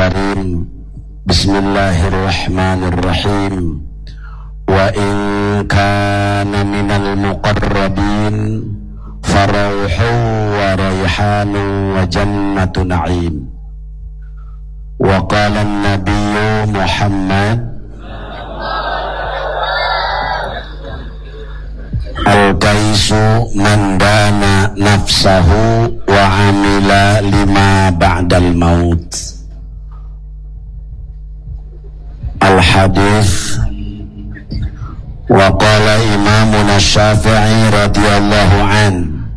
karim. Bismillahirrahmanirrahim. Wa in kana minal muqarrabin farauhu wa rayhanu wa jannatu na'im. Wa qala an-nabiyyu Muhammad al-kaisu man dana nafsahu wa amila lima ba'dal maut. Al-hadis. Wa qala imamuna Syafi'i radhiyallahu an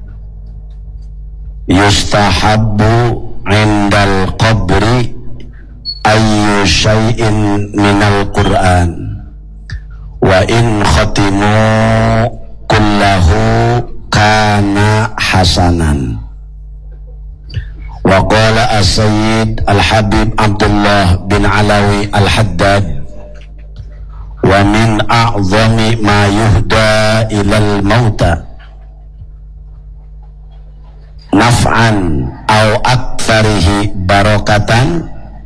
yustahabbu indal qabri ayyu syai'in minal Qur'an wa in khatimu kullahu kana hasanan. Wa qala as-sayyid al-habib Abdullah bin Alawi al-Haddad wa min a'zami ma yuhda ilal mauta naf'an au aktsarihi barakatan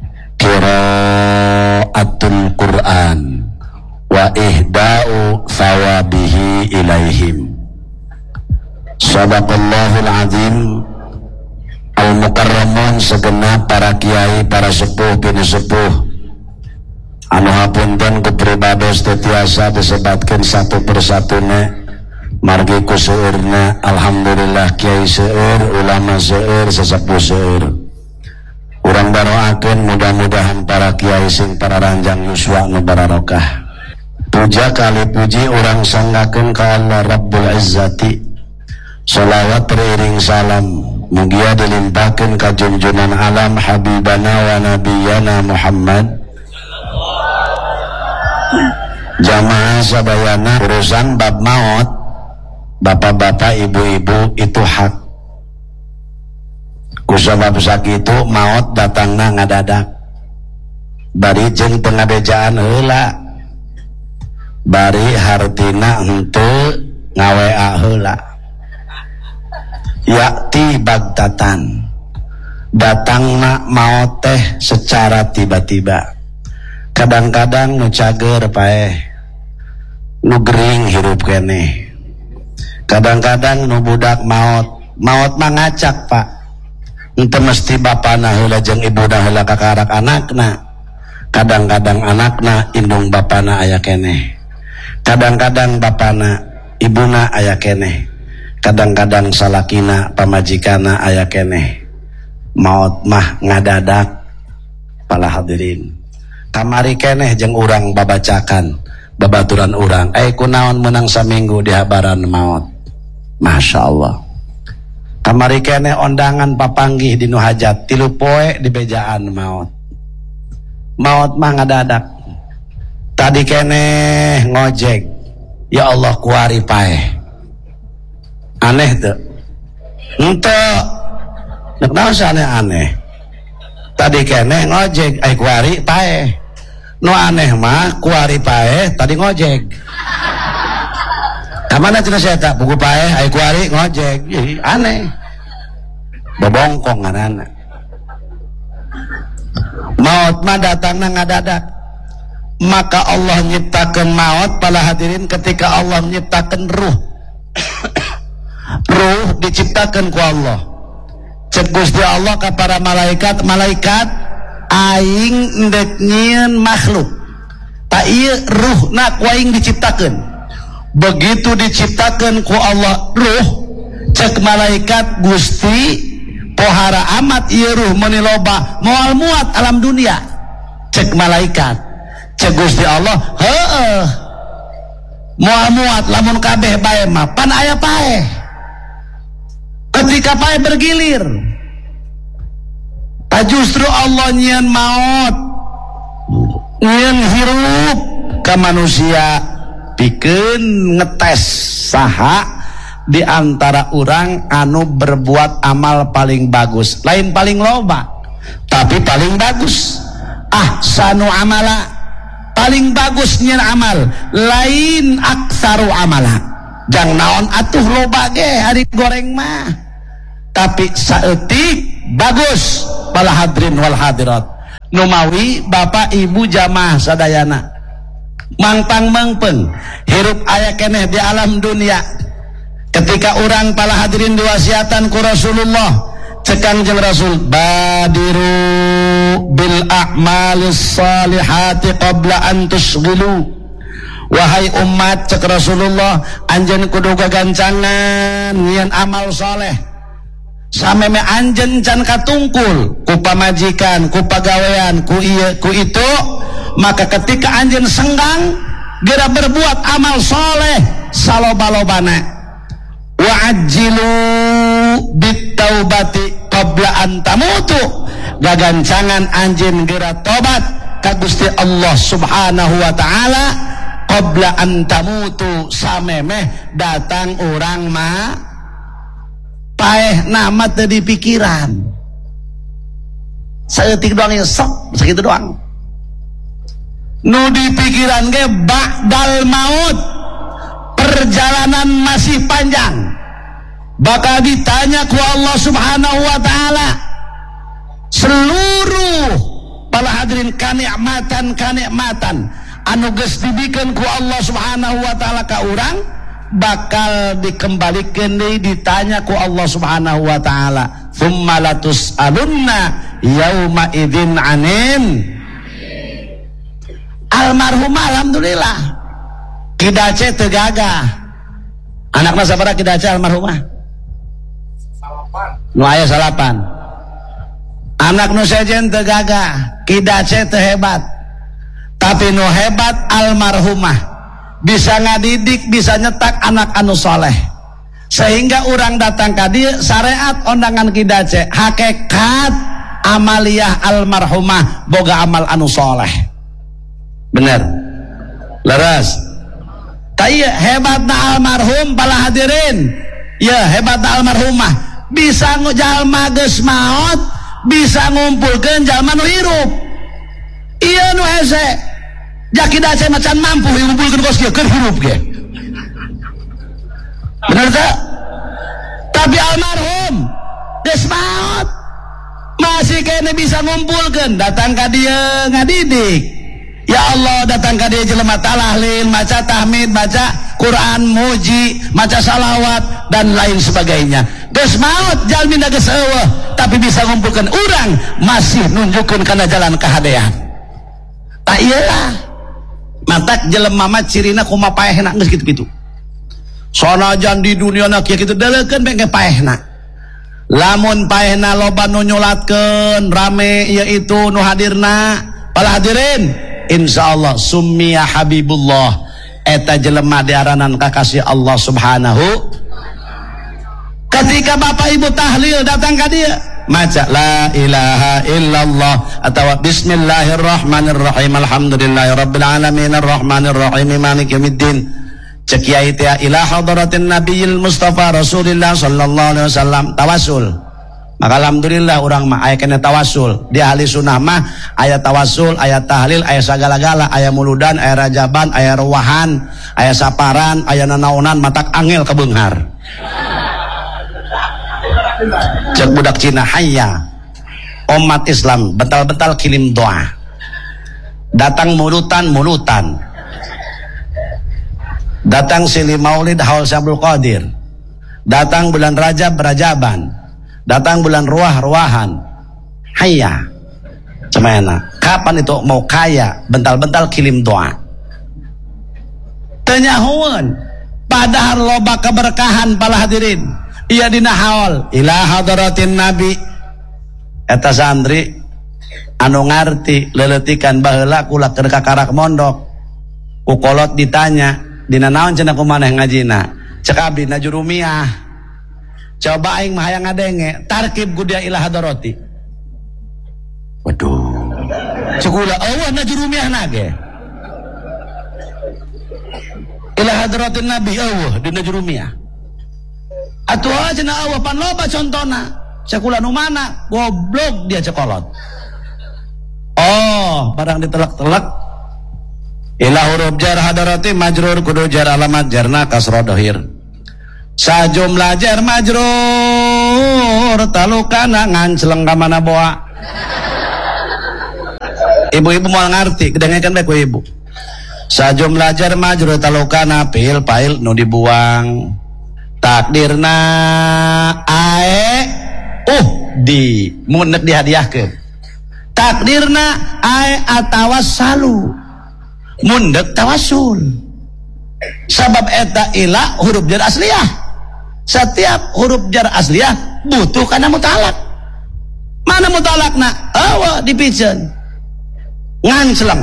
qiraatul Qur'an wa ihda'u thawabihi ilaihim. Sadaqallahul azim. Al-mukarramun segenap para kiai, para sepuh bini sepuh anu hapunten ku pribados tetiasa disebatkeun satu persatuna margi ku seueurna. Alhamdulillah kiai seueur, ulama seueur, sesepuh seueur. Urang baroakeun mudah-mudahan para kiai sing para ranjang yuswa nu barokah. Puja kali puji urang sanggakeun ka Allah Rabbul Izzati. Shalawat teriring salam mugia dilimpahkeun ka junjungan alam habibana wa nabiyana Muhammad. Jamaah sabayana, urusan bab maut, bapak-bapak, ibu-ibu, itu hak. Kusabab sakitu maut datangna ngadadak. Bari jeung pengadejaan heula. Bari hartina henteu ngawea heula. Yakti bagtatan. Datangna maut teh secara tiba-tiba. Kadang-kadang nu cager paeh, nu gering hirup keneh. Kadang-kadang nu budak maut mah ngacak pak. Ente mesti bapana heula jeung ibuna heula kakarak anakna. Kadang-kadang anakna indung bapana aya keneh. Kadang-kadang bapana ibuna aya keneh. Kadang-kadang salakina pamajikana aya keneh. Maut mah ngadadak. Para hadirin, kamari keneh jeung urang babacakan babaturan urang kunaon menang saminggu di habaran maut. Masya Allah. Kamari keneh ondangan papanggih di nu hajat 3 poe di bejaan maut. Maut mah ngadadak. Tadi keneh ngojek, ya Allah kuari paeh. Aneh teu? Henteu. Nek naon aneh? Tadi keneh ngojek kuari paeh. Nu aneh mah kuari paeh tadi ngojek. Kamana cenah saya tak buku paeh kuari ngojek. Aneh. Bobongkong ngaranna. Maut mah datangna ngadadak. Maka Allah nyiptakeun maut para hadirin ketika Allah nyiptakeun ruh. Ruh diciptakeun ku Allah. Cek Gusti Allah ka para malaikat aing endek nyieun makhluk. Ta ieu ruhna ku aing diciptakeun. Begitu diciptakeun ku Allah ruh, cek malaikat Gusti pohara amat ieu ruh meuni loba moal muat alam dunia. Cek malaikat, cek Gusti Allah, heueuh. Moal muat lamun kabeh bae mah pan aya paeh. Ketika paeh bergilir, justru Allah nyieun maut, nyieun hirup ka manusia pikeun ngetes saha di antara urang anu berbuat amal paling bagus. Lain paling loba, tapi paling bagus. Ahsanu amala, paling bagus nyieun amal. Lain aksaru amala, jang naon atuh loba ge hari goreng mah. Tapi saeutik bagus. Bala hadirin wal hadirat, numawi bapak ibu jamaah sadayana mangpang mangpeng hirup aya keneh di alam dunia ketika orang pala hadirin diwasiatan ku Rasulullah cekang jeung Rasul badiru bil a'malis salihati qabla an tusghilu wahai umat cek Rasulullah anjeun kudu gagancangan nyian amal soleh sameme anjeun can katungkul ku pamajikan ku pagawean ku ieu ku itu maka ketika anjeun senggang geura berbuat amal soleh saloba-lobana wa ajjilu bit taubati qabla an tamutu gagancangan anjeun geura tobat ka Gusti Allah Subhanahu wa taala qabla an tamutu samemeh datang urang mah paeh nama teu dipikiran saeutik doang ya sok sakitu doang nu dipikiran ge ba'dal maut perjalanan masih panjang bakal ditanya ku Allah Subhanahu wa taala seluruh para hadirin kanikmatan anu geus dibikeun ku Allah Subhanahu wa taala ka urang bakal dikembalikeun deui ditanya ku Allah Subhanahu wa taala tsumma latus'alunna yauma idzin anin almarhumah alhamdulillah kidace teu gagah anakna sabaraha kidace almarhumah nu aya 8 anak nu sejen teu gagah kidace teu hebat tapi nu hebat almarhumah bisa ngadidik bisa nyetak anak anu soleh sehingga orang datang ka dieu syariat ondangan kidace hakikat amaliyah almarhumah boga amal anu soleh bener leres taya hebatna almarhum pala hadirin ya hebatna almarhumah bisa ngujalma geus maot bisa ngumpulkeun jalma nu hirup ieu nu hese jaki dace macan mampu ngumpulkeun kos kieu keur hirup ge bener teh tapi almarhum geus maot masih kene bisa ngumpulkeun datang ka dieu ngadidik ya Allah datang ka dieu jelema tahlil maca tahmid maca Quran muji maca salawat dan lain sebagainya geus maot jalmina geus eueuh tapi bisa ngumpulkeun urang masih nunjukkeun kana jalan kahadean tah ieulah matak jelema mah cirina kumaha paehna geus kitu-kitu sonajan di duniana kieu kitu deulekeun bengke paehna lamun paehna loba nu nyulatkeun rame yaitu nu hadirna pala hadirin insyaallah summiya habibullah eta jelema diaranan kakasih Allah Subhanahu ketika bapak ibu tahlil datang ka dieu maca la ilaha illallah atawa bismillahirrahmanirrahim alhamdulillahirabbil alamin arrahmanirrahim maliki yaumiddin cek kiai teh ila hadratin nabiyil mustafa rasulillah sallallahu alaihi wasallam tawasul maka alhamdulillah urang mah aya kena tawasul di ahli sunnah mah aya tawasul aya tahlil aya sagala-gala aya muludan aya rajaban aya ruwahan aya saparan aya nanaonan matak angel kebeunghar cek budak Cina hayya umat Islam bental-bental kirim doa datang mulutan datang silih maulid haul syabul qadir datang bulan Rajab rajaban datang bulan ruah-ruahan hayya cemana kapan itu mau kaya bental-bental kirim doa tenyahuan padahal loba keberkahan pala hadirin iya dina haul ila hadratin nabi eta santri anu ngarti leletikan baheula kula keur kakarak mondok ukolot ditanya dina naon cenah kumaneh ngajina cek abdi na jurumiyah coba aing mah hayang ngadenge tarkib ku dia ila hadrati waduh cekula eueuh na jurumiyahna ge ila hadratin nabi eueuh dina jurumiyah atuh aja na eueuh pan loba contona cekula nu mana goblok dia cekolot oh barang ditelek-telek ila huruf jar hadrati majrur kudu jar alamat jarna kasra dhahir sajumlah jar majrur talukana nganceleng ka mana boa Ibu-ibu mau ngerti, kedengekan baik ibu. Sajumlah jar majrur talukana pil pail nu dibuang. Takdirna ae di mundek dihadiahkeun. Takdirna ae atawassalu mundek tawasul. Sabab eta ila huruf jar asliyah. Setiap huruf jar asliyah butuh kana mutalak. Mana mutalakna? Awa dipikeun. Ngancleng.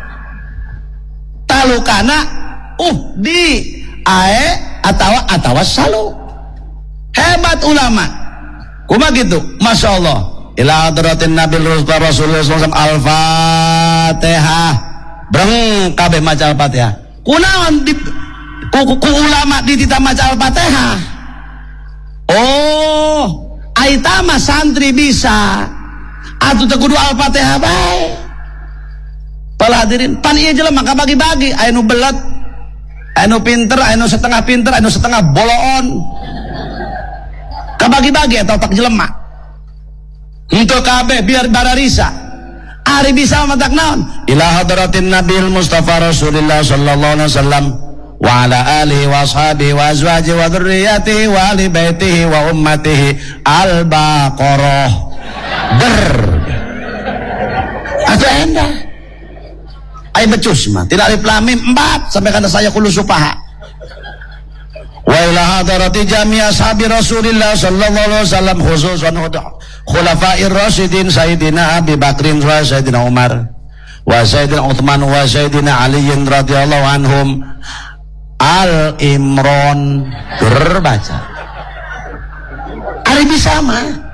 Talukana di ae atawa salu. Hebat ulama. Kumaha gitu? Masya Allah. Ila hadratin Nabi Rasulullah SAW Al-Fatihah. Breng kabeh maca Al-Fatihah. Kunaon di ku ulama ditita maca Al-Fatihah. Oh, aita mah santri bisa. Atuh teu kudu Al-Fatihah bae. Para hadirin, pan ieu jelema kabagi-bagi, aya nu belet, aya nu pinter, aya nu setengah pinter, aya nu setengah boloon. Kabagi-bagi eta otak jelema. Henteu kabeh biar bararisa. Ari bisa matak naon? Ila hadratin Nabil Mustafa Rasulullah sallallahu alaihi wasallam wa ala alihi wa ashabihi wa azwajihi wa dzurriyyatihi wa ali baitihi wa ummatihi Al-Baqarah. Ada endah. Ay becus mah tidak alif lam mim 4 sampai kata saya kullu supaha. Wa ila hadarati jami' ashabi Rasulillah sallallahu alaihi wasallam khususan khulafa'ir rasyidin Sayyidina Abi Bakrin wa Sayyidina Umar wa Sayyidina Utsman wa Sayyidina Ali radhiyallahu anhum. Al-Imran berbaca. Ari bisa mah.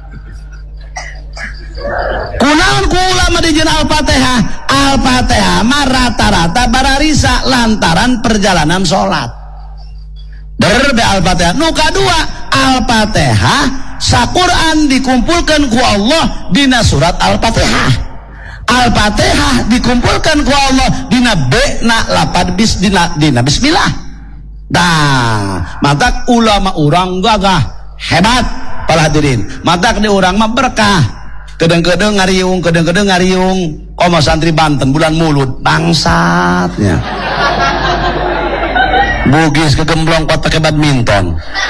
Kunaon ku ulama di jeun Al-Fatihah? Al-Fatihah mah rata-rata bararisa lantaran perjalanan salat. Derbe Al-Fatihah. Nu kadua, Al-Fatihah sa-Qur'an dikumpulkan ku Allah dina surat Al-Fatihah. Al-Fatihah dikumpulkan ku Allah dina na lapad dina bismillah. Nah, matak ulama urang gagah hebat para hadirin. Matak di urang mah berkah. Kedeng-kedeng ngariung, koma santri Banten bulan mulut bangsatnya. Bugis kegemblong kot pakai badminton.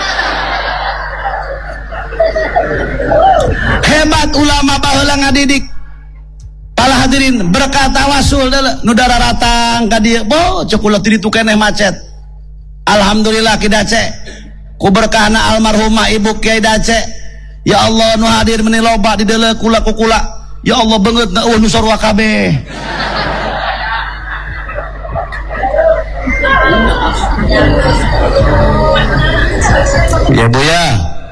Hebat ulama baheula ngadidik. Para hadirin berkah tawasul nu dararatang ka dieu. Bo cek ulah tiditu keneh macet. Alhamdulillah ki Dace. Ku berkahna almarhumah Ibu Kiai Dace. Ya Allah nu hadir meni loba di deuleu kula ku kula. Ya Allah beungeutna nu sarua kabeh. Ya Bu ya.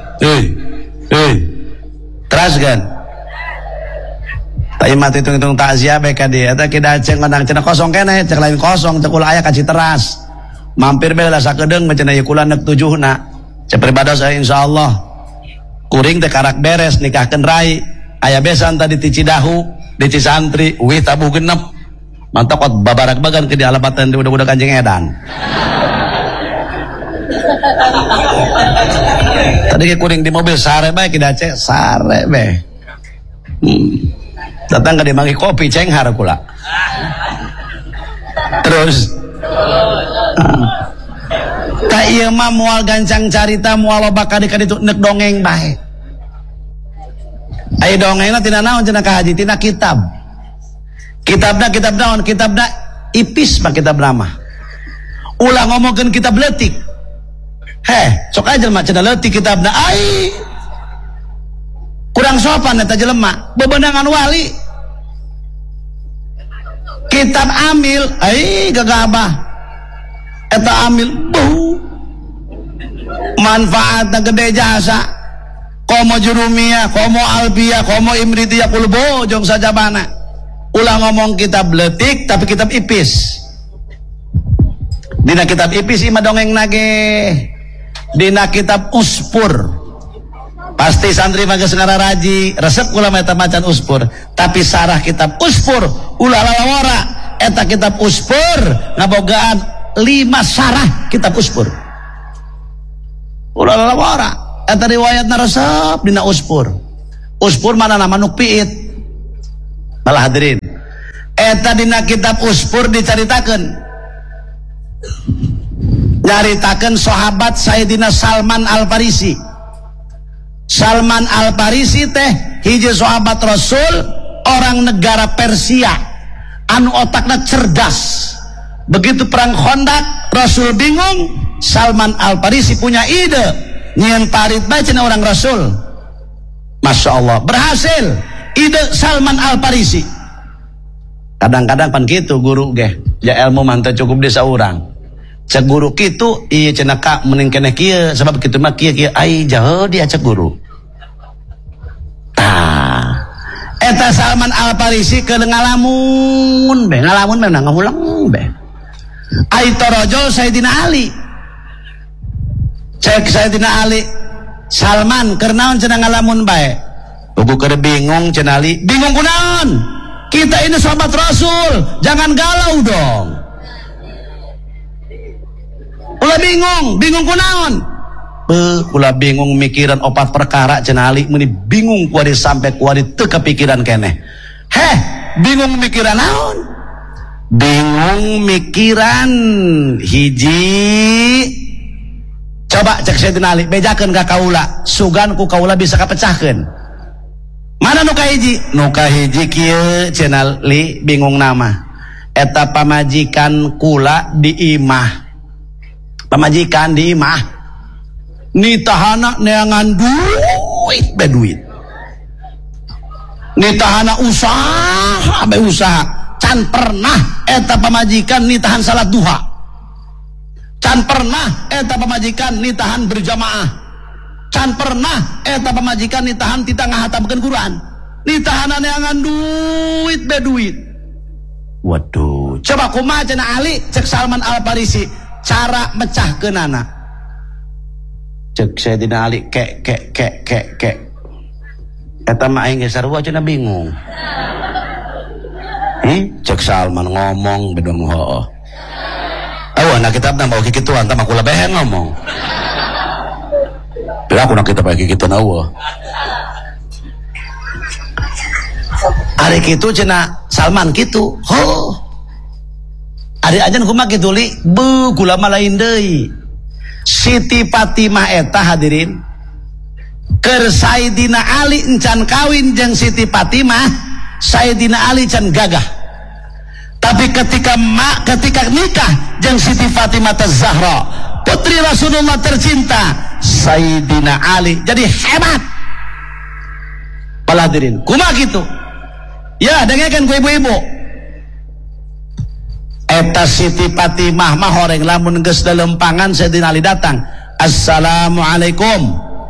Teraskeun. Ta imat hitung-hitung takziah bae ka dieu eta kita cek ngonang cenah kosong keneh, cek lain kosong, cek ulah aya ka Citeras. Mampir bae lah sakedeung mah cenah ieu kula neuk 7na. Cek peribados insyaallah. Kuring teh karak beres nikahkeun rai aya besan tadi ti Cidahu di Cisantri uih tabuh genep mantap kot babarak bagan ke di alabatan di udah Kanjeng Edan. Tadi ke kuring di mobil sare bae ki Dace sare bae. Datang ke di mangi kopi cenghar kula. Terus ka ieu mah moal gancang carita moal loba ka ditu neuk dongeng bae. Aya dongengna tina naon cenah ka haji tina kitab. Kitabna naon? Kitabna ipis mah kitab nama. Ulah ngomongkeun kitab leutik. Sok aja jelema cenah leutik kitabna ai. Kurang sopan eta jelema, bebenangan wali. Kitab amil ai gagabah. Eta amil manfaatna gede jasa. Komo jurumiyah, komo albiyah, komo imritiyah kulbo jong sajabana. Ulah ngomong kitab letik tapi kitab ipis. Dina kitab ipis ima dongeng nage. Dina kitab uspur. Pasti santri mah geus ngararaji, resep kula mah eta macan uspur. Tapi sarah kitab uspur ulah lalawara. Eta kitab uspur ngabogaan 5 sarah kitab uspur. Ulah lalawara. Eta riwayatna resep dina uspur. Uspur mana nama nu piit. Malah hadirin. Eta dina kitab Uspur dicaritakeun. Nyaritakeun sahabat Sayyidina Salman Al-Farisi. Salman Al-Farisi teh hiji sahabat Rasul, orang negara Persia anu otakna cerdas. Begitu perang Khandaq Rasul bingung, Salman Al-Farisi punya ide, nyieun parit bae cenah orang Rasul. Masya Allah, berhasil ide Salman Al-Farisi. Kadang-kadang pan kitu guru ge, ya ilmu mah teu cukup di saurang. Cek guru kitu ieu cenah ka mending keneh kieu, sebab kitu mah kieu ai jauh dia cek guru. Tah, eta Salman Al-Farisi keur ngalamun be, ngalamun mah ngahulang be. Ai torojol Sayyidina Ali. Cek Sayyidina Ali, Salman keur naon cenah ngalamun bae? Buku keur bingung cenah Ali. Bingung kunaon? Kita ini sahabat Rasul, jangan galau dong. Ulah bingung kunaon? Ulah bingung mikiran opat perkara cenah Ali, meni bingung kuari sampai kuari teu kepikiran keneh. Heh, bingung mikiran naon? Bingung mikiran hiji. Coba cek Sayyidina Ali, bejakeun ka kaula, sugan ku kaula bisa kapecahkeun. Mana nu kahiji? Nu kahiji kieu cenah Ali bingung nama. Eta pamajikan kula di imah. Pamajikan di imah nitahana neangan duit be duit. Nitahana usaha be usaha. Can pernah eta pamajikan nitahan salat duha. Can pernah eta pamajikan nitahan berjamaah. Can pernah eta pamajikan nitahan tita ngahatamkeun Quran. Nitahana neangan duit be duit. Waduh, coba kumaha cenah Ali cek Salman Al-Farisi cara mecahkeunana. Cek Sayyidina Ali kek eta mah aing ge sarua cenah bingung. Cek Salman ngomong bedong heuh. Awana kitabna bawa kikituan tah makula behe ngomong. Bila aku nak kita pakai kitu na eueuh. Ari kitu cenah Salman kitu. Heuh. Ari ajan kumaha kitu li? Beuh kula mah lain deui. Siti Fatimah eta hadirin keur Sayyidina Ali encan kawin jeung Siti Fatimah, Sayyidina Ali can gagah. Tapi ketika nikah jeung Siti Fatimah Az-Zahra, putri Rasulullah tercinta, Sayyidina Ali jadi hebat. Pala hadirin, kumaha kitu? Ya, dengekeun ku ibu-ibu. Eta Siti Fatimah mah horeng lamun geus dalempangan Sayyidina Ali datang. Assalamualaikum.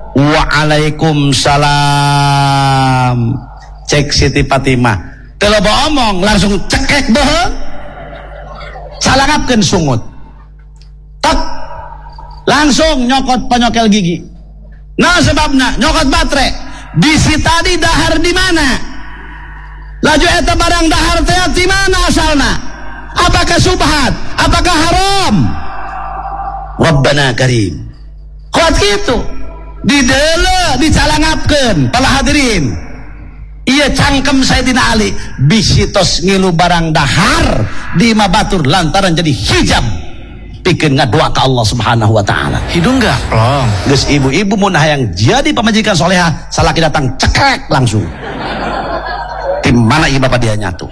Waalaikumsalam. Cek Siti Fatimah. Teu loba omong, langsung cekek beuheung. Salangapkeun sungut. Tek. Langsung nyokot penyokel gigi. Nah sebabna nyokot baterai. Bisi tadi dahar di mana? Laju eta barang dahar teh di mana asalna? Apakah subhat? Apakah haram? Rabbana Karim. Kuat gitu. Dideule, dicalangapkeun. Para hadirin. Iya cangkem Sayyidina Ali bisitos ngilu barang dahar di mabatur lantaran jadi hijab pikeun ngadua ka Allah Subhanahu wa taala. Hidung gaplong. Geus ibu-ibu mun hayang jadi pamajikan solehah, salaki datang cekrek langsung. Di mana ieu bapak dia nyatu?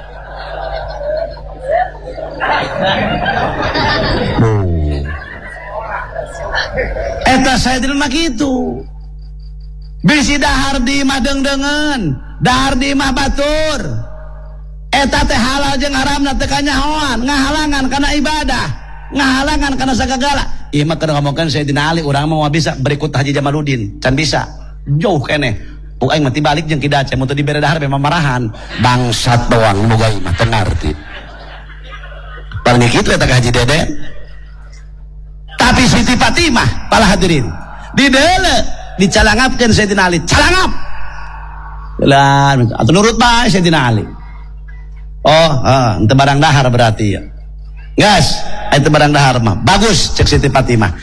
Eta Sayyidina mah kitu. Bisi dahar di imah deung-deungeun, dahar di imah batur. Eta teh halal jeung haramna teh kanyahoan, ngahalangan kana ibadah, ngahalangan kana sagala. Ieu mah keur ngomongkeun Sayyidina Ali, urang mah bisa berikut Haji Jamaluddin, can bisa. Jauh keneh. Puk aing mah tibalik jeung Ki Dace mun teu dibere dahar memang marahan. Bangsat doang nu gawe mah teu ngarti. Paling kitu eta ka Haji Deden. Tapi Siti Fatimah, para hadirin, dideule dicalangapkeun Sayyidina Ali, calangap. Lah, atuh nurut bae Sayyidina Ali. Oh, ente barang dahar berarti ya. Gas, ente barang dahar mah. Bagus cek Siti Fatimah.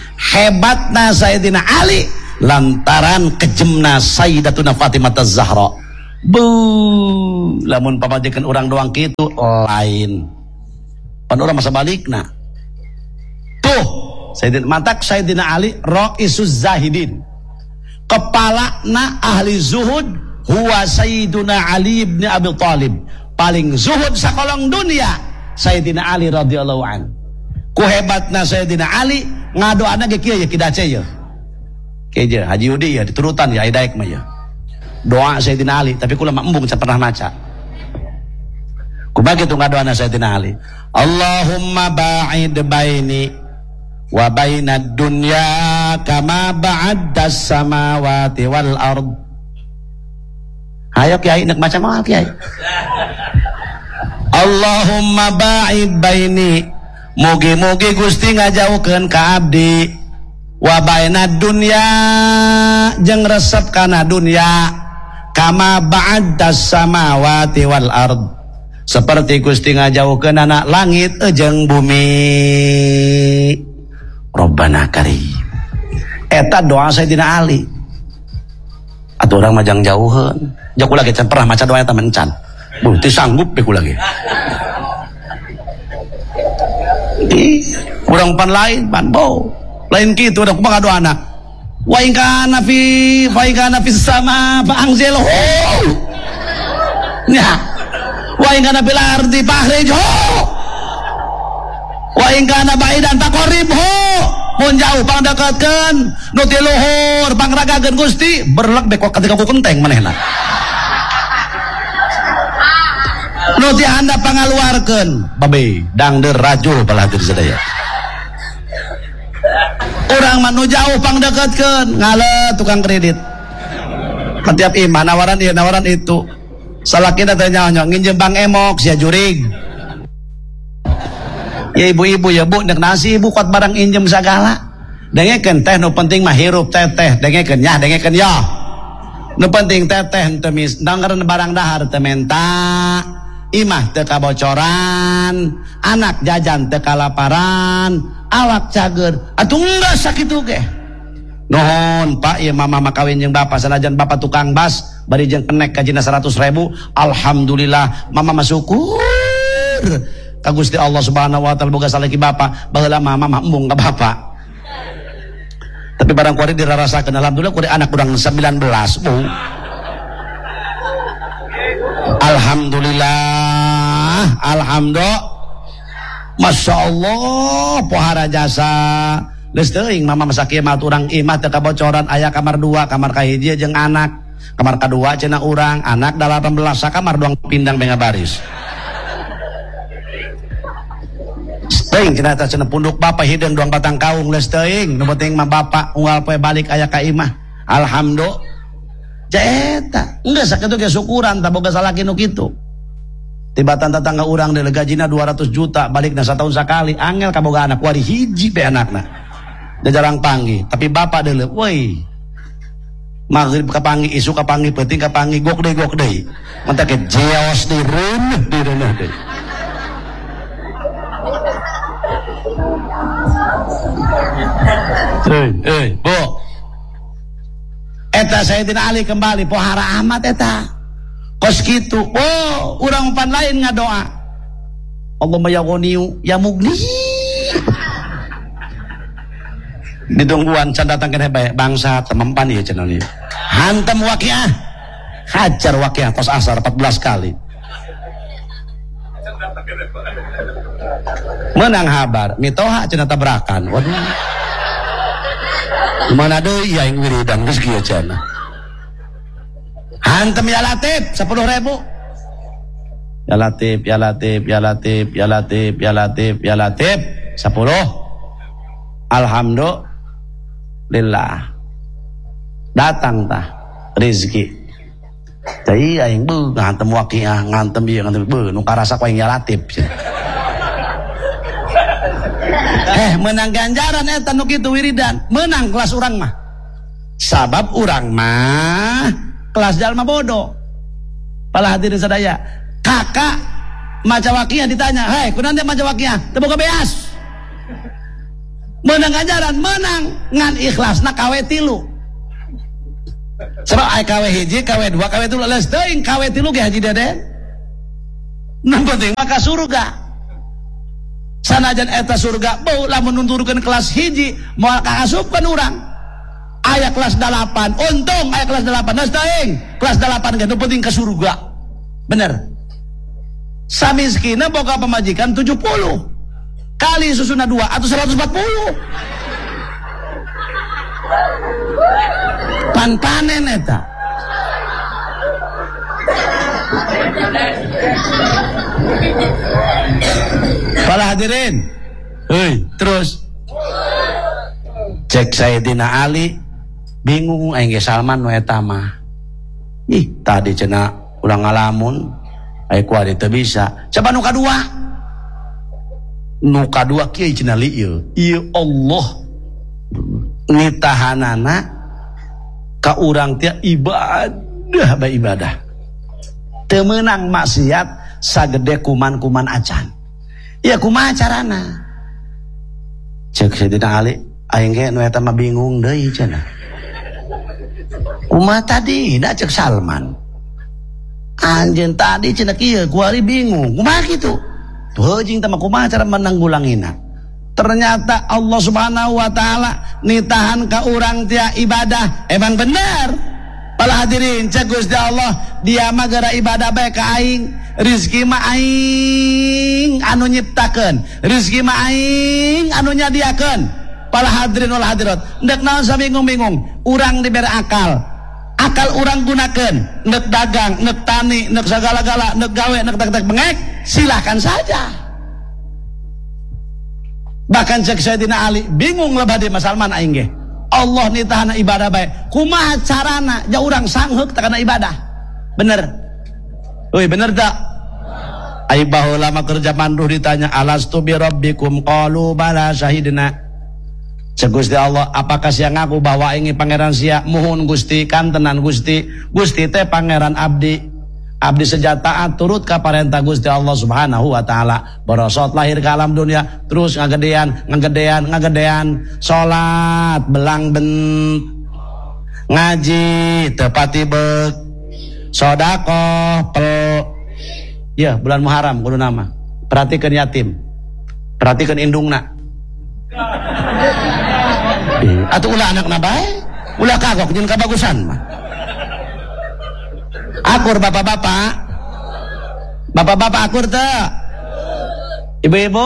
Hebatna Sayyidina Ali lantaran kejemna Sayyidatuna Fatimah Az-Zahra. Lamun pamajikan orang doang kitu lain. Pan urang masa balikna. Tuh, Sayyidina Ali Raisuz Zahidin. Kepala na ahli zuhud huwa Sayyiduna Ali ibn Abi Thalib. Paling zuhud sakolong dunia Sayyidina Ali radhiyallahu an. Ku hebatna Sayyidina Ali ngadoana ge kieu ya kidace ya. Kieu Haji Yudi ya diturutan ya daek mah ya. Doa Sayyidina Ali tapi kula mah embung can pernah maca. Kumaha kitu ngadoana Sayyidina Ali. Allahumma ba'id baini wa bainad dunya kama ba'addas samawati wal ard. Hayo Kiai nek maca mah Kiai. Allahumma ba'id baini mugi-mugi Gusti ngajaukeun ka abdi wa bainad dunya jeung resep kana dunya kama ba'addas samawati wal ard seperti Gusti ngajaukeun anak langit jeung bumi. Rabbana karim. Eta doa Sayyidina Ali. Atuh urang mah jang jauheun. Jang kula ge can pernah maca doa eta mencan. Teu sanggup be kula ge. Urang pan lain pan bo. Lain kitu urang kumaha doana. Wa in kana fi sama fa anzilhu. Nya. Wa in kana fil ardi fahrijhu. Wa in kana baidan faqribhu. Mun jauh pangdekatkeun, nu ti luhur pangragakeun Gusti, berlek beko ketika ku kenteng manehna. Nu ti handap pangaluarkeun, babe, dangdeur rajul palahadir sadaya. Urang mah nu jauh pangdekatkeun, ngale tukang kredit. Setiap imah nawaran ieu nawaran itu. Salakina teh nyaho nginjem Bang Emok sia jurig. Ya ibu-ibu ya bu, nek nasi ibu kuat barang injem segala. Dengekeun teh nu penting mah hirup teteh, dengekeun nya, dengekeun ya. Nu penting teteh henteu mis, dangereun barang dahar teu menta. Imah teu kabocoran, anak jajan teu kalaparan, awak cager. Atuh engga sakitu ge. Nuhun Pak, ieu mama mah kawin jeung bapak sanajan bapak tukang bas, bari jeung kenek kajina 100.000. Alhamdulillah mama mah syukur. Ka Gusti Allah Subhanahu wa taala boga salaki bapa, baheula mama mah embung ka bapa. Tapi barang kuari dirarasakeun alhamdulillah kuari anak urang 19. Alhamdulillah, alhamdulillah. Masya Allah, pohara jasa. Geus teuing mama masak ieu mah urang imah teu kabocoran, aya kamar 2, kamar kahiji jeung anak. Kamar kadua cenah urang, anak 18, sakamar doang pindang benga baris. Teuing cenah eta cenah punduk bapa hideung doang batang kaung geus teuing, nu penting mah bapa unggal poe balik aya ka imah. Alhamdulillah. Ja eta, enggeus sakitu ge syukuran tah boga salaki nu kitu. Tibatan tetangga urang deui gajina 200 juta, balikna sataun sakali, angel kaboga anak wari hiji be anakna. Da jarang panggih, tapi bapa deuleu, woi. Maghrib kapanggih, isu kapanggih, penting kapanggih, gok deui. Mantap ke jeos di runeuh deui. Bu. Eta Sayyidina Ali kembali pohara amat eta. Kos kitu. Oh, urang pan lain ngadoa. Allahumma ya ghaniyu ya mugni. Ditungguan can datangkeun bae bangsa temempan ieu cenah ieu. Hantem waqiah. Hajar waqiah tos asar 14 kali. Menang habar mitoha cenah tabrakan. Waduh. Mana deui aing wiridan geus kieu cenah. Hantem ya Latif 10.000. Ya Latif, ya Latif, ya Latif, ya Latif, ya Latif, ya Latif 10. Alhamdulillah. Datang tah rezeki. Teh aing beuh ngantem waqiah, ngantem ieu ngantem beuh nu karasa ku aing ya Latif. Menang ganjaran eta nu kitu wiridan, menang kelas urang mah. Sabab urang mah kelas jalma bodoh. Pala hadirin sadaya, kakak maca waqiah ditanya, "Hei, kunaon teh maca waqiah? Teu boga beas." Menang ganjaran, menang ngan ikhlasna kawe 3. Sebab ai KW hiji, KW 2, KW 3 leus teuing KW 3 ge Haji Deden. Nu penting maka surga. Sanajan eta surga bau lamun nunturkeun kelas hiji moal kaasupkeun urang. Aya kelas 8, untung aya kelas 8 leus teuing. Kelas 8 ge nu penting ke surga. Bener. Samiskina boga pamajikan 70. Kali susuna 2 atau 140. Pan-panen eta. Para hadirin, terus cek Sayyidina Ali bingung aing ge Salman nu eta mah. Ih, tadi cenah urang ngalamun aya ku ari teu bisa. Coba nu kadua. Nu kadua kieu cenah lieu. Ieu Allah nitahanana ka urang teh ibadah bae ibadah. Teu meunang maksiat sagede kuman-kuman acan. Ya kumaha carana? Cek Sayyidina Ali, aing ge nu eta mah bingung deui cenah. Kumaha tadi da cek Salman. Anjeun tadi cenah kieu ku ari bingung. Kumaha kitu? Tuh heuing teh mah kumaha cara menanggulangina? Ternyata Allah Subhanahu wa taala nitahan ka urang tia ibadah. Emang benar. Para hadirin, cek Gusti Allah, dia mah gara ibadah bae ka aing. Rizki mah aing anu nyiptakeun. Rizki mah aing anu nyadiakeun. Para hadirin wal hadirat, hendak naon sabingung-bingung. Urang dibere akal. Akal urang gunakeun. Nek dagang, nek tani, nek sagala-gala, nek gawe, nek tek-tek bengek, silahkan saja. Bahkan cek Sayyidina Ali bingung lah bade Mas Salman aing ge. Allah nitahana ibadah bae. Kumaha carana? Ja urang sangheuk teh kana ibadah. Bener. Euy, bener tak? Ai baheula mah kerja manduh ditanya alastu bi rabbikum qalu bala syahidna. Cek Gusti Allah, apakah sia ngaku bahwa aing pangeran sia? Muhun Gusti, kantenan Gusti. Gusti teh pangeran abdi. Abdi sejataan turut ka parentah Gusti Allah Subhanahu wa taala. Borosot lahir ke alam dunia terus ngagedean salat belang ngaji tepati beuk sedekah pel ya bulan Muharram kudu nama. Perhatikan yatim. Perhatikan indungna. Atuh ulah anakna bae, ulah kagok jeung kabagusan mah. Akur bapak-bapak akur teh, ibu-ibu,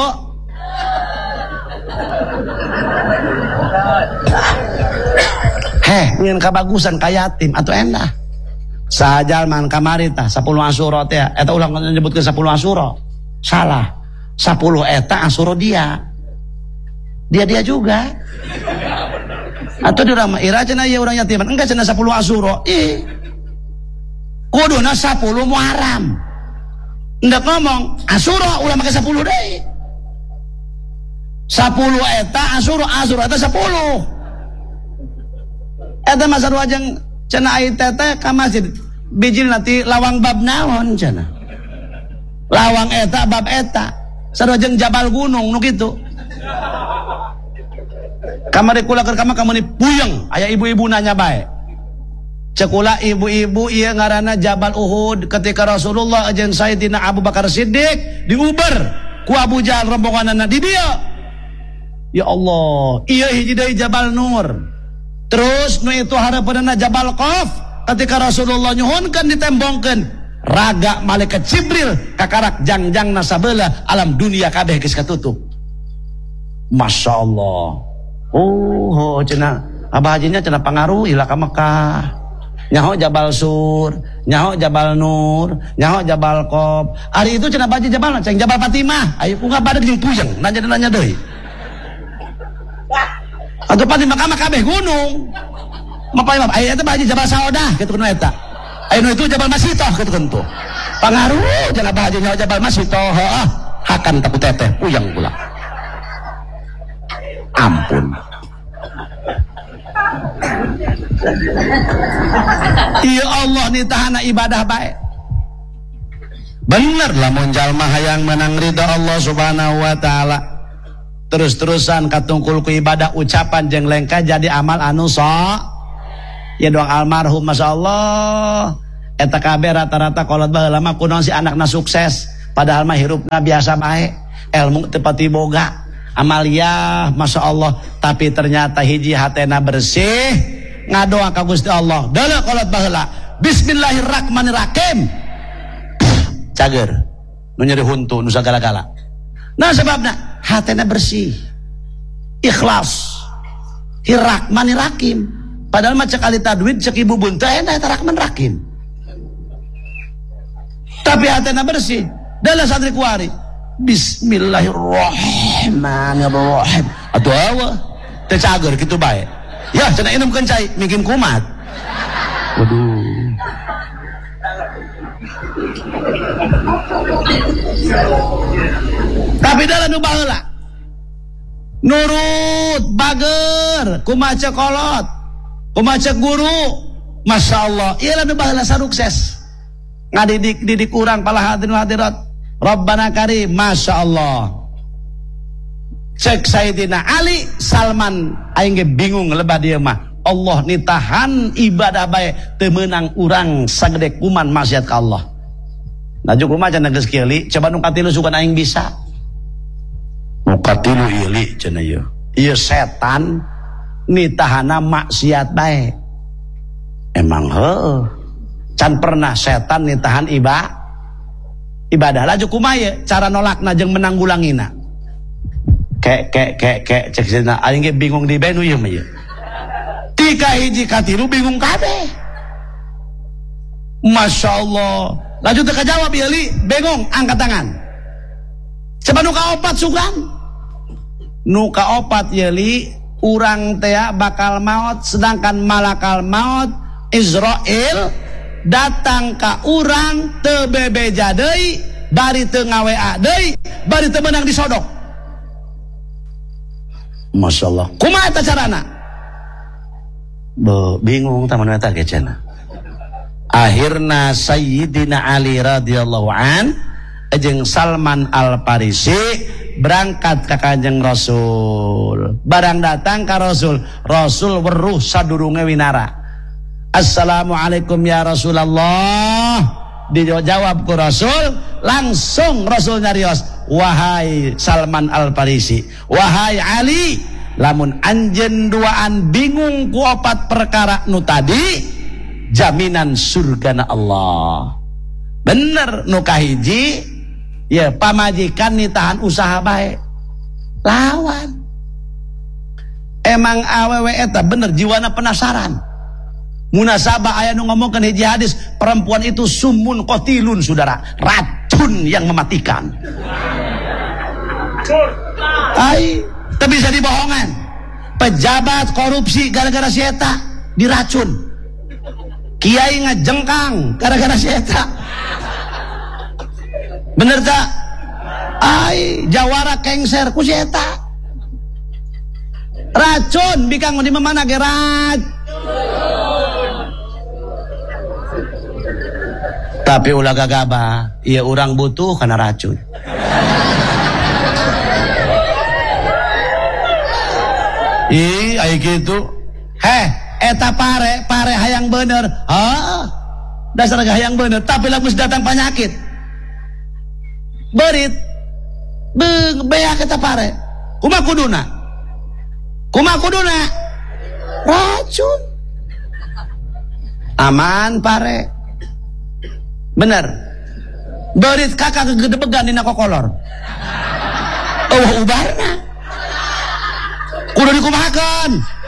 ingin kabagusan kayatim atau endah. Sajal man kamari tah 10 asuro teh, eta ulang nyebutkeun 10 asuro, salah. 10 eta asuro dia juga. Atau di urang mah ira cenah ieu urang yatiman, engke cenah 10 asuro. Kuduna 10 Muharram. Ndak ngomong Asyura ulah make 10 deui. 10 eta Asyura eta 10. Eta mah sarua jeung cenah ai teteh ka masjid bijil nanti lawang bab naon cenah. Lawang eta bab eta. Sarua jeung Jabal Gunung nu kitu. Kamari kula keur kamari puyeng aya ibu-ibu nanya bae. Cekula ibu-ibu ieu ngaranna Jabal Uhud ketika Rasulullah jeung Sayyidina Abu Bakar Siddiq diuber ku Abu Jahal rombonganna di dieu. Ya Allah, ieu hiji deui Jabal Nur. Terus nu itu hareupeunna Jabal Qaf ketika Rasulullah nyuhunkeun ditembongkeun raga malaikat Jibril kakarak jangjangna sabeula alam dunia kabeh geus katutup. Masya Allah. Oh, cenah Abah Hajinya cenah pangaruh ilah ka Mekah. Nyaho Jabal Sur, nyaho Jabal Nur, nyaho Jabal Qaf. Ari itu cenah baji Jabal, ceng Jabal Fatimah. Ayo ku ngabadeg jeung puyeng, nanya deui. Atuh Fatimah mah kabeh gunung. Mapay mah aya eta baji Jabal Saudah kitu kana eta. Aya nu itu Jabal Masitoh kitu kentu. Pangaruh cenah baji nyaho Jabal Masitoh, heuh. Hakan taku teteh puyeng pula. Ampun. Ya Allah nitahana ibadah baik. Bener lamun jalma hayang menang ridha Allah Subhanahu wa taala. Terus-terusan katungkul ku ibadah ucapan jeung lengkah jadi amal anu ya doang almarhum masyaallah eta kabeh rata-rata kolot baheula mah kunaon si anakna sukses padahal mah hirupna biasa bae ilmu teu pati boga amalia masyaallah tapi ternyata hiji hatena bersih ngadoa ka Gusti Allah deuleu kolot baheula bismillahirrahmanirrahim cager nu nyeri huntu nu sagala-gala nah sebabna hatena bersih ikhlas Rahmanirrahim padahal mah cek ali tadwid cek ibu bunta enak eta Rahmanirrahim tapi hatena bersih dalam santri kuari bismillahirrahmanirrahim atuh awa teu cager kitu bae ya cenah inumkeun cai mungkin kumat waduh tapi dalam nu baheula nurut bager kumaha kolot kumaha guru masyaallah ieu nu baheula sukses ngadidik urang pala hadirin hadirat Rabbana Karim masyaallah cek Sayyidina Ali Salman aing ge bingung lebah dieu mah Allah nitahan ibadah bae teu meunang urang sagede kuman maksiat ka Allah najuk kumaha cenah geus kieu li coba nu katilu sugan aing bisa nu katilu ieu li cenah ieu ieu setan nitahana maksiat bae emang heuh can pernah setan nitahan ibadah laju kumaha cara nolakna jeung menanggulangina kek cek cenah aing ge bingung di bae nu ieu mah ieu tika hiji katilu bingung kabeh masyaallah laju teu kajawab ieu li bingung angkat tangan coba nu kaopat sugan nu kaopat ieu li urang teh bakal maot sedangkan malakal maut Israel datang ka urang teu bebeja deui bari teu ngawea deui bari teu meunang disodok masyaallah kumaha eta carana bingung taman eta ge cenah akhirna Sayyidina Ali radhiyallahu an jeung Salman Al-Farisi berangkat ka Kanjeng Rasul barang datang ka Rasul weruh sadurunge winara Assalamualaikum ya Rasulullah dijawab ku Rasul langsung Rasul nyarios wahai Salman Al-Farisi wahai Ali lamun anjeun duaan bingung ku opat perkara nu tadi jaminan surgana Allah bener nu kahiji ya pamajikan nitahan usaha bae lawan emang awewe eta bener jiwana penasaran munasabah aya nu ngomongkeun hiji hadis perempuan itu sumun qatilun saudara racun yang mematikan ai teu bisa dibohongan pejabat korupsi gara-gara si eta diracun kiai ngajengkang gara-gara si eta bener tak ai jawara kengser ku si eta racun bikang di mana ge racun tapi ulah gagabah ieu urang butuh kana racun ih aya kitu eta pare hayang bener dasar hayang bener tapi lamun datang penyakit berit beak eta pare kumaha kuduna racun aman pare bener berit kakak kegedebegan dina kokolor ubarna kudu dikumahakeun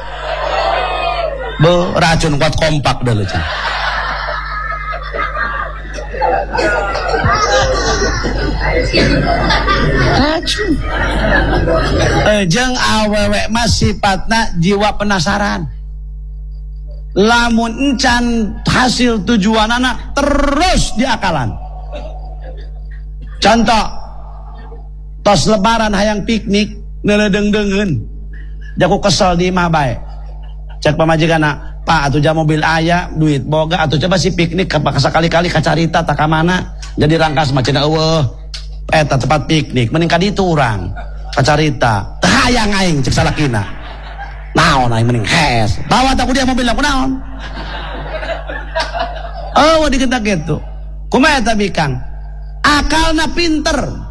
racun kuat kompak dah lucu racun jeung awewe mah sifatna jiwa penasaran lamun encan hasil tujuan anak terus diakalan contoh tos lebaran hayang piknik neledeng-dengeun jaku kesel di imah bae cek pamajikanna pak atuh ja mobil aya duit boga atuh coba si piknik sekali-kali kacarita tak ka mana jadi rangkas macana eueuh eta tempat piknik mending ka ditu urang kacarita teu hayang aing cek salakina naon aing mending hes bawa tak dia mobil aku naon oh dikentak gitu kumaha tapi Kang akalna pinter